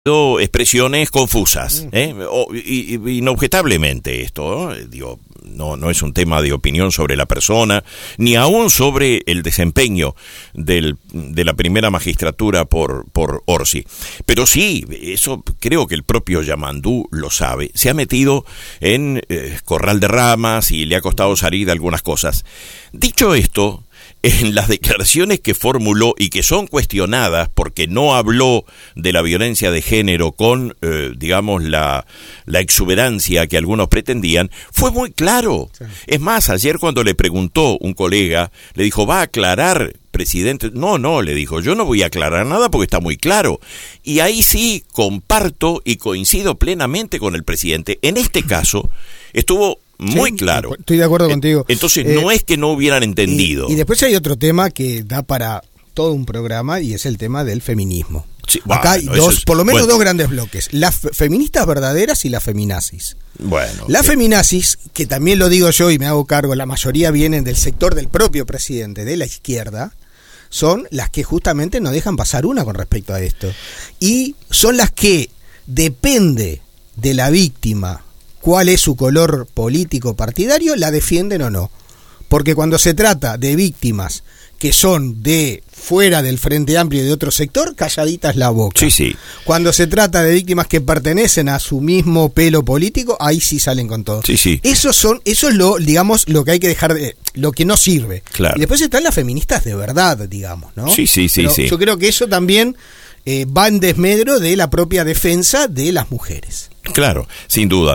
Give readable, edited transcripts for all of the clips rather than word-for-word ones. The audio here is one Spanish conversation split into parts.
expresiones confusas, inobjetablemente esto, ¿no? Digo, no es un tema de opinión sobre la persona, ni aún sobre el desempeño de la primera magistratura por Orsi. Pero sí, eso creo que el propio Yamandú lo sabe. Se ha metido en corral de ramas y le ha costado salir de algunas cosas. Dicho esto, en las declaraciones que formuló y que son cuestionadas porque no habló de la violencia de género con, digamos, la exuberancia que algunos pretendían, fue muy claro. Sí. Es más, ayer cuando le preguntó un colega, le dijo, ¿va a aclarar, presidente? No, le dijo, yo no voy a aclarar nada porque está muy claro. Y ahí sí comparto y coincido plenamente con el presidente. En este caso, estuvo muy claro. Estoy de acuerdo contigo. Entonces, no es que no hubieran entendido. Y después hay otro tema que da para todo un programa y es el tema del feminismo. Sí, acá hay por lo menos dos grandes bloques. Las feministas verdaderas y las feminazis. Bueno. Las feminazis, que también lo digo yo y me hago cargo, la mayoría vienen del sector del propio presidente, de la izquierda, son las que justamente no dejan pasar una con respecto a esto. Y son las que depende de la víctima cuál es su color político partidario, la defienden o no. Porque cuando se trata de víctimas que son de fuera del Frente Amplio y de otro sector, calladitas la boca. Sí, sí. Cuando se trata de víctimas que pertenecen a su mismo pelo político, ahí sí salen con todo. Sí, sí. Eso es lo, digamos, lo que hay que dejar de, lo que no sirve. Claro. Y después están las feministas de verdad, digamos, ¿no? Sí. Yo creo que eso también va en desmedro de la propia defensa de las mujeres. Claro, sin duda.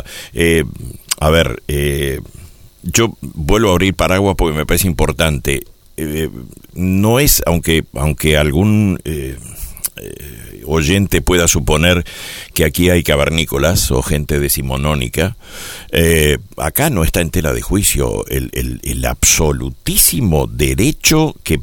Yo vuelvo a abrir paraguas porque me parece importante. No es, aunque algún oyente pueda suponer que aquí hay cavernícolas o gente decimonónica, acá no está en tela de juicio el absolutísimo derecho que,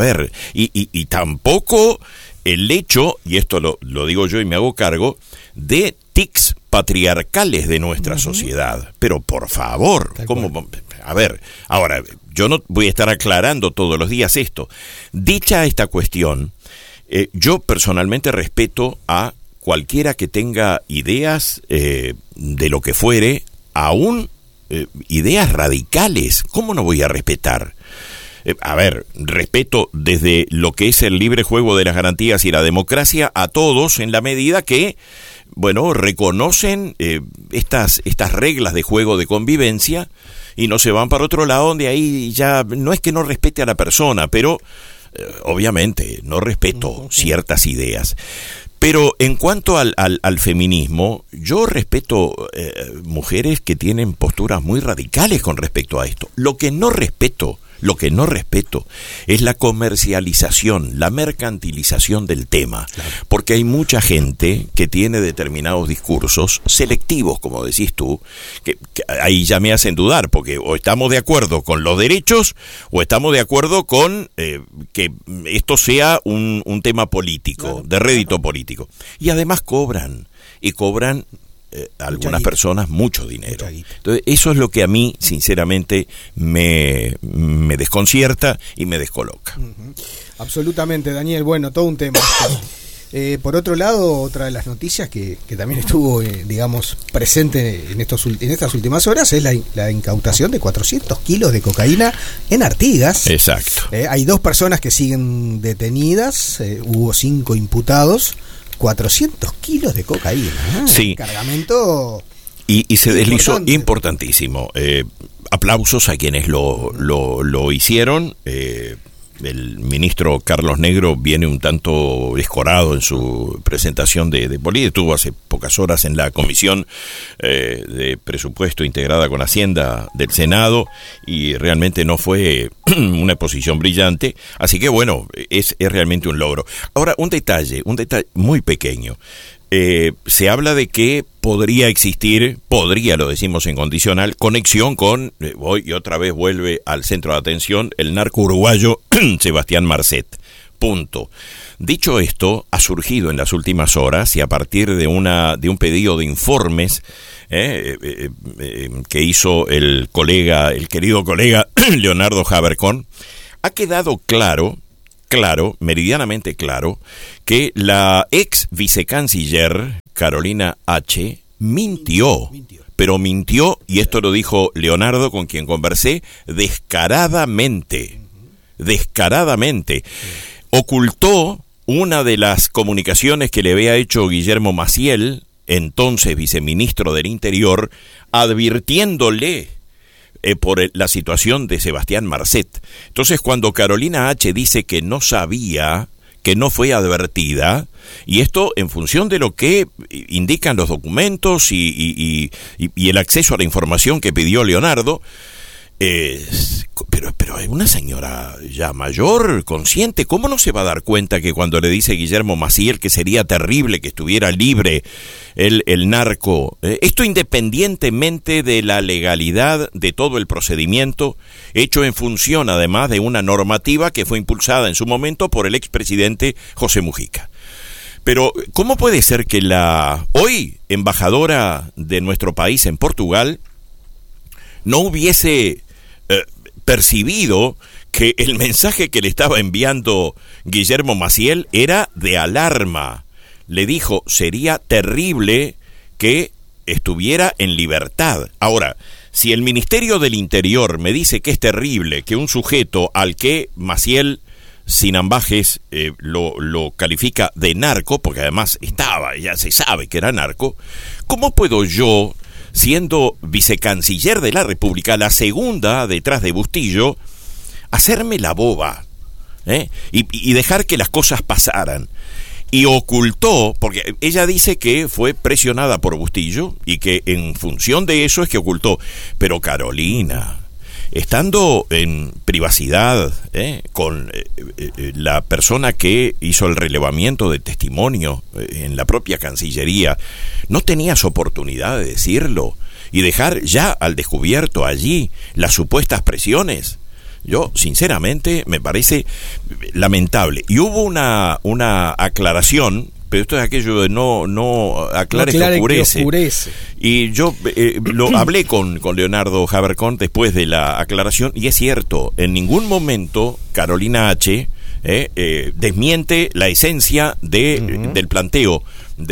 y tampoco el hecho, y esto lo digo yo y me hago cargo, de tics patriarcales de nuestra sociedad. Pero por favor, ¿cómo? Ahora, yo no voy a estar aclarando todos los días esto. Dicha esta cuestión, yo personalmente respeto a cualquiera que tenga ideas de lo que fuere, aún ideas radicales. ¿Cómo no voy a respetar? Respeto desde lo que es el libre juego de las garantías y la democracia a todos en la medida que, reconocen estas reglas de juego de convivencia y no se van para otro lado donde ahí ya no es que no respete a la persona, pero obviamente no respeto ciertas ideas. Pero en cuanto al feminismo, yo respeto mujeres que tienen posturas muy radicales con respecto a esto. Lo que no respeto es la comercialización, la mercantilización del tema. Claro. Porque hay mucha gente que tiene determinados discursos selectivos, como decís tú, que ahí ya me hacen dudar, porque o estamos de acuerdo con los derechos o estamos de acuerdo con que esto sea un tema político, claro, de rédito político. Y además cobran algunas personas mucho dinero. Entonces, eso es lo que a mí, sinceramente, me desconcierta y me descoloca. Absolutamente, Daniel. Bueno, todo un tema. Por otro lado, otra de las noticias que también estuvo, presente en estas últimas horas es la incautación de 400 kilos de cocaína en Artigas. Exacto. Hay 2 personas que siguen detenidas, hubo 5 imputados. 400 kilos de cocaína. Sí. Cargamento. Y se deslizó importantísimo. Aplausos a quienes lo hicieron. El ministro Carlos Negro viene un tanto escorado en su presentación de política. Estuvo hace pocas horas en la comisión de presupuesto integrada con Hacienda del Senado y realmente no fue una exposición brillante. Así que es realmente un logro. Ahora, un detalle muy pequeño. Se habla de que podría existir, lo decimos en condicional, conexión con, hoy y otra vez vuelve al centro de atención, el narco uruguayo Sebastián Marcet. Punto. Dicho esto, ha surgido en las últimas horas y a partir de un pedido de informes que hizo el querido colega Leonardo Habercorn, ha quedado claro claro, meridianamente claro, que la ex vicecanciller Carolina H. mintió. Pero mintió, y esto lo dijo Leonardo, con quien conversé, descaradamente. Ocultó una de las comunicaciones que le había hecho Guillermo Maciel, entonces viceministro del Interior, advirtiéndole por la situación de Sebastián Marcet. Entonces, cuando Carolina H. dice que no sabía, que no fue advertida, y esto en función de lo que indican los documentos y el acceso a la información que pidió Leonardo, pero es una señora ya mayor, consciente. ¿Cómo no se va a dar cuenta que cuando le dice Guillermo Maciel que sería terrible que estuviera libre el narco, esto independientemente de la legalidad de todo el procedimiento, hecho en función además de una normativa que fue impulsada en su momento por el expresidente José Mujica? Pero, ¿cómo puede ser que la hoy embajadora de nuestro país en Portugal no hubiese percibido que el mensaje que le estaba enviando Guillermo Maciel era de alarma? Le dijo, sería terrible que estuviera en libertad. Ahora, si el Ministerio del Interior me dice que es terrible que un sujeto al que Maciel, sin ambajes, lo califica de narco, porque además ya se sabe que era narco, ¿cómo puedo yo, siendo vicecanciller de la República, la segunda detrás de Bustillo, hacerme la boba y dejar que las cosas pasaran? Y ocultó, porque ella dice que fue presionada por Bustillo y que en función de eso es que ocultó. Pero Carolina, estando en privacidad con la persona que hizo el relevamiento de testimonio en la propia Cancillería, ¿no tenías oportunidad de decirlo y dejar ya al descubierto allí las supuestas presiones? Yo, sinceramente, me parece lamentable. Y hubo una aclaración, pero esto es aquello de no aclare que oscurece. Y yo hablé con Leonardo Habercorn después de la aclaración, y es cierto, en ningún momento Carolina H. Desmiente la esencia del planteo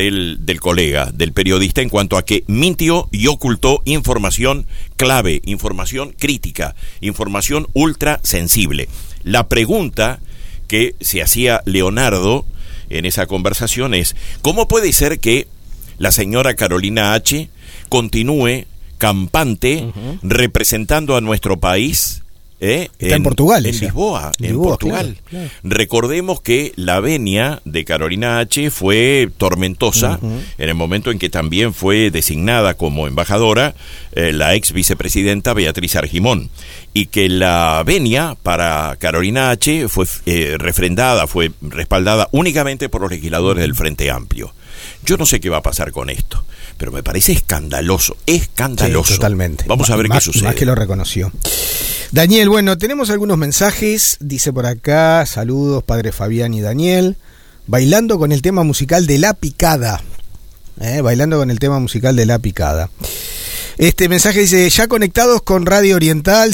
del colega, del periodista, en cuanto a que mintió y ocultó información clave, información crítica, información ultra sensible. La pregunta que se hacía Leonardo en esa conversación es, ¿cómo puede ser que la señora Carolina H. continúe campante representando a nuestro país Está en Portugal. En Lisboa, en Portugal. Claro. Recordemos que la venia de Carolina H. fue tormentosa en el momento en que también fue designada como embajadora la ex vicepresidenta Beatriz Argimón, y que la venia para Carolina H. fue refrendada, fue respaldada únicamente por los legisladores del Frente Amplio. Yo no sé qué va a pasar con esto, pero me parece escandaloso. Sí, totalmente. Vamos a ver qué sucede. Más que lo reconoció. Daniel, bueno, tenemos algunos mensajes. Dice por acá, saludos, padre Fabián y Daniel. Bailando con el tema musical de La Picada. Bailando con el tema musical de La Picada. Este mensaje dice, ya conectados con Radio Oriental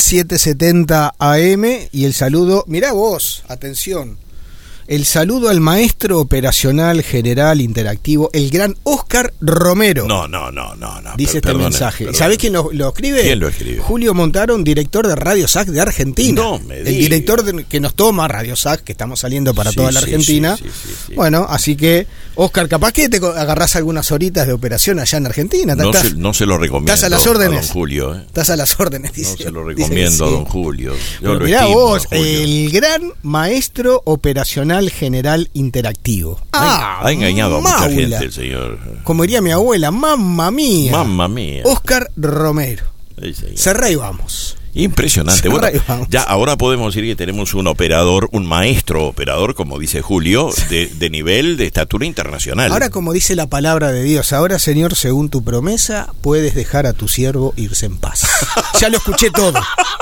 770 AM, y el saludo, mirá vos, atención, el saludo al maestro operacional general interactivo, el gran Óscar Romero. No. Dice este mensaje. ¿Sabés quién lo escribe? ¿Quién lo escribe? Julio Montaron, director de Radio SAC de Argentina. No me digas. El director que nos toma Radio SAC, que estamos saliendo para toda la Argentina. Sí. Bueno, así que, Óscar, capaz que te agarrás algunas horitas de operación allá en Argentina. No se lo recomiendo. Estás a las órdenes. A don Julio. Estás a las órdenes, dice. No se lo recomiendo a don Julio. Mirá vos, el gran maestro operacional general interactivo. Ha engañado a mucha gente el señor. Como diría mi abuela, mamma mía. Mamma mía. Óscar Romero. Cerrá y vamos. Impresionante. Bueno, ya ahora podemos decir que tenemos un operador, un maestro operador, como dice Julio, de nivel, de estatura internacional. Ahora, como dice la palabra de Dios, ahora, Señor, según tu promesa, puedes dejar a tu siervo irse en paz. Ya lo escuché todo.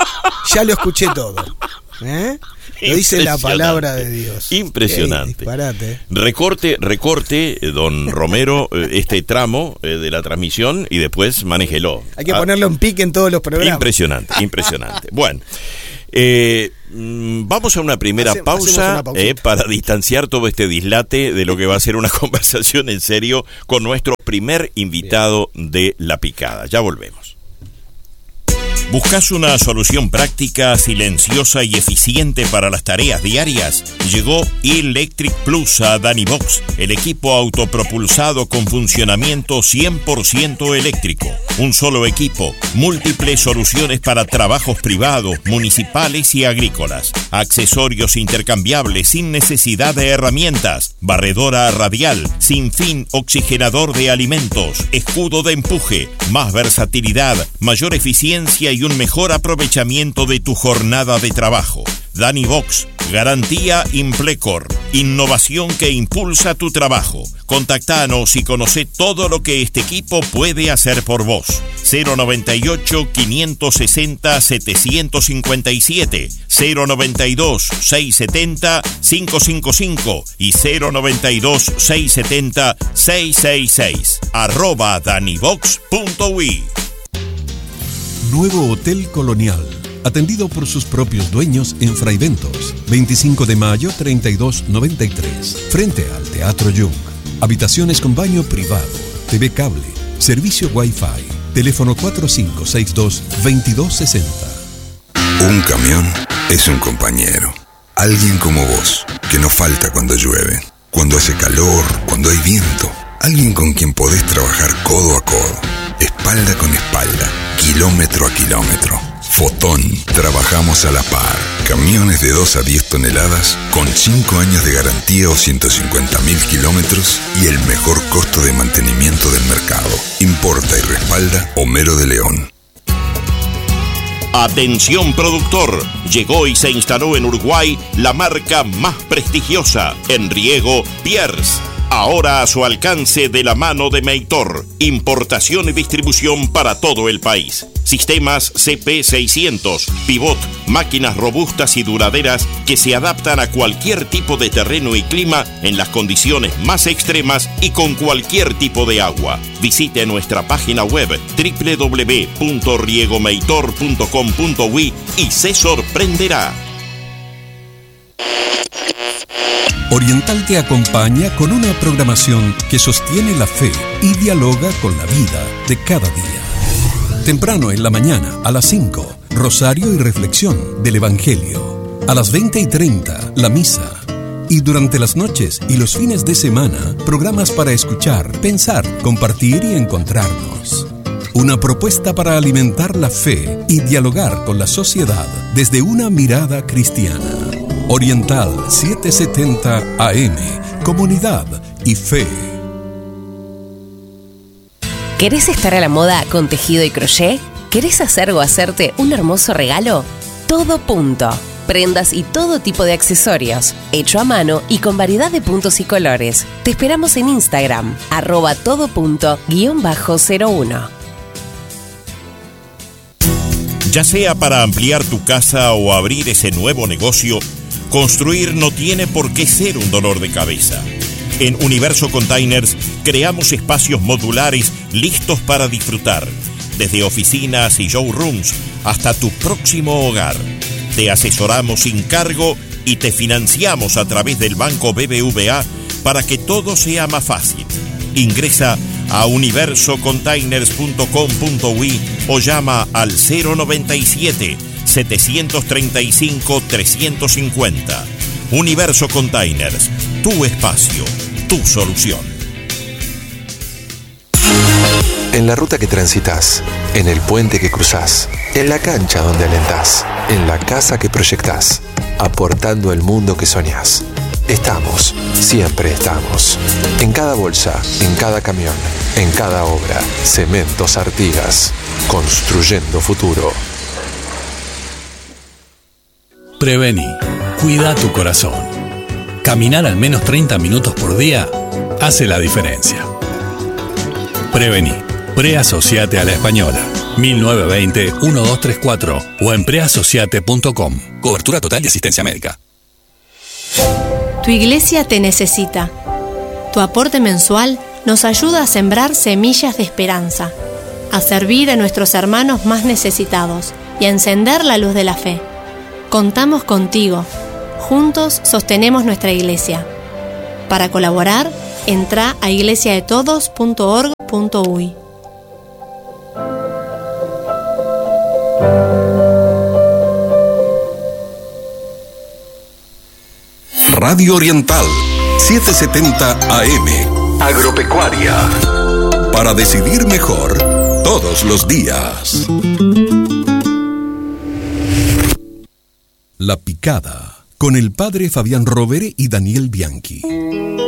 Lo dice la palabra de Dios. Impresionante. Disparate. Recorte, don Romero, este tramo de la transmisión, y después manéjelo. Hay que ponerlo en pique en todos los programas. Impresionante. Bueno, Vamos a una primera pausa, para distanciar todo este dislate de lo que va a ser una conversación en serio con nuestro primer invitado de La Picada. Ya volvemos. ¿Buscas una solución práctica, silenciosa y eficiente para las tareas diarias? Llegó Electric Plus a Danivox, el equipo autopropulsado con funcionamiento 100% eléctrico. Un solo equipo, múltiples soluciones para trabajos privados, municipales y agrícolas. Accesorios intercambiables sin necesidad de herramientas. Barredora radial, sin fin, oxigenador de alimentos, escudo de empuje, más versatilidad, mayor eficiencia y un mejor aprovechamiento de tu jornada de trabajo. Danivox, garantía Implecor, innovación que impulsa tu trabajo. Contactanos y conoce todo lo que este equipo puede hacer por vos. 098-560-757, 092-670-555 y 092-670-666. @danivox.ui. Nuevo Hotel Colonial, atendido por sus propios dueños en Fray Bentos, 25 de mayo 3293, frente al Teatro Jung. Habitaciones con baño privado, TV cable, servicio Wi-Fi, teléfono 4562-2260. Un camión es un compañero, alguien como vos, que no falta cuando llueve, cuando hace calor, cuando hay viento, alguien con quien podés trabajar codo a codo, espalda con espalda, kilómetro a kilómetro. Fotón, trabajamos a la par. Camiones de 2 a 10 toneladas con 5 años de garantía o 150.000 kilómetros y el mejor costo de mantenimiento del mercado. Importa y respalda Homero de León. Atención productor, llegó y se instaló en Uruguay la marca más prestigiosa en riego, Pierce. Ahora a su alcance de la mano de Meitor. Importación y distribución para todo el país. Sistemas CP600, pivot, máquinas robustas y duraderas que se adaptan a cualquier tipo de terreno y clima en las condiciones más extremas y con cualquier tipo de agua. Visite nuestra página web www.riegomeitor.com.uy y se sorprenderá. Oriental te acompaña con una programación que sostiene la fe y dialoga con la vida de cada día. Temprano en la mañana, a las 5, rosario y reflexión del Evangelio. A las 20:30, la misa. Y durante las noches y los fines de semana, programas para escuchar, pensar, compartir y encontrarnos. Una propuesta para alimentar la fe y dialogar con la sociedad desde una mirada cristiana. Oriental 770 AM, comunidad y fe. ¿Querés estar a la moda con tejido y crochet? ¿Querés hacer o hacerte un hermoso regalo? Todo punto. Prendas y todo tipo de accesorios, hecho a mano y con variedad de puntos y colores. Te esperamos en Instagram, @todopunto_01. Ya sea para ampliar tu casa o abrir ese nuevo negocio, construir no tiene por qué ser un dolor de cabeza. En Universo Containers creamos espacios modulares listos para disfrutar, desde oficinas y showrooms hasta tu próximo hogar. Te asesoramos sin cargo y te financiamos a través del Banco BBVA para que todo sea más fácil. Ingresa a universocontainers.com.uy o llama al 097-735-350. Universo Containers, tu espacio, tu solución. En la ruta que transitas, en el puente que cruzás, en la cancha donde alentás, en la casa que proyectás, aportando el mundo que soñás. Estamos, siempre estamos. En cada bolsa, en cada camión, en cada obra. Cementos Artigas, construyendo futuro. Prevení, cuida tu corazón. Caminar al menos 30 minutos por día hace la diferencia. Prevení, preasociate a la Española. 1920-1234 o en preasociate.com. Cobertura total y asistencia médica. Tu iglesia te necesita. Tu aporte mensual nos ayuda a sembrar semillas de esperanza, a servir a nuestros hermanos más necesitados y a encender la luz de la fe. Contamos contigo. Juntos sostenemos nuestra iglesia. Para colaborar, entra a iglesiadetodos.org.uy. Radio Oriental, 770 AM. Agropecuaria. Para decidir mejor todos los días. La Picada, con el padre Fabián Rovere y Daniel Bianchi.